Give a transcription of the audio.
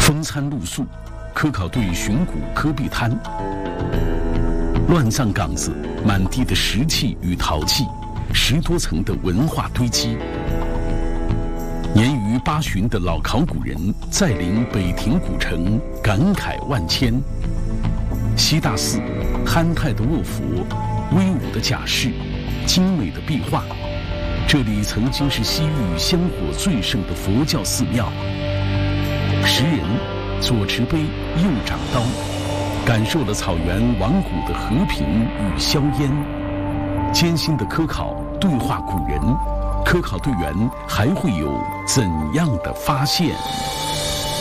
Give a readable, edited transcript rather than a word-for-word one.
风餐露宿，科考队寻古戈壁滩，乱葬岗子，满地的石器与陶器，10多层的文化堆积。年逾8旬的老考古人再临北亭古城，感慨万千。西大寺，憨态的卧佛，威武的甲士，精美的壁画，这里曾经是西域香火最盛的佛教寺庙。时人左持碑，右掌刀，感受了草原王古的和平与硝烟。艰辛的科考对话古人，科考队员还会有怎样的发现？